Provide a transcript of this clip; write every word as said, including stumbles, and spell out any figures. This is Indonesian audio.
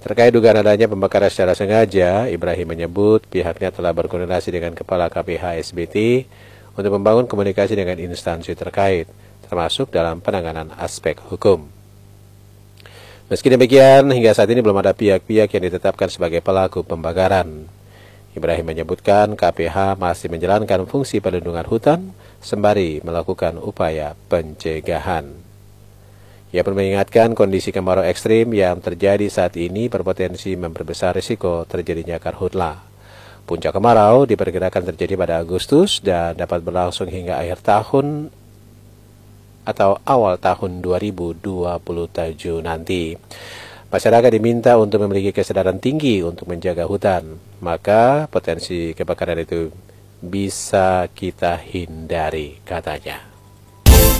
Terkait dugaan adanya pembakaran secara sengaja, Ibrahim menyebut pihaknya telah berkoordinasi dengan Kepala K P H S B T untuk membangun komunikasi dengan instansi terkait, termasuk dalam penanganan aspek hukum. Meski demikian, hingga saat ini belum ada pihak-pihak yang ditetapkan sebagai pelaku pembakaran. Ibrahim menyebutkan K P H masih menjalankan fungsi perlindungan hutan sembari melakukan upaya pencegahan. Ia pun mengingatkan kondisi kemarau ekstrim yang terjadi saat ini berpotensi memperbesar risiko terjadinya karhutla. Puncak kemarau diperkirakan terjadi pada Agustus dan dapat berlangsung hingga akhir tahun atau awal tahun dua ribu dua puluh tujuh nanti. Masyarakat diminta untuk memiliki kesadaran tinggi untuk menjaga hutan, maka potensi kebakaran itu bisa kita hindari, katanya.